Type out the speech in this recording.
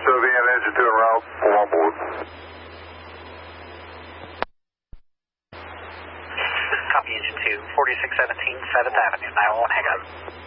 Sylvian, engine 2 en route, full on board. Copy engine 2, 4617 7th Avenue, 911, hang up.